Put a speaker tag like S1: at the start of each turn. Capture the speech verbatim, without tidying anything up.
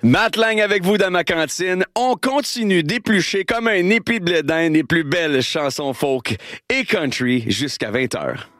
S1: Matt Lang avec vous dans ma cantine. On continue d'éplucher comme un épi de blé d'Inde les plus belles chansons folk et country jusqu'à vingt heures.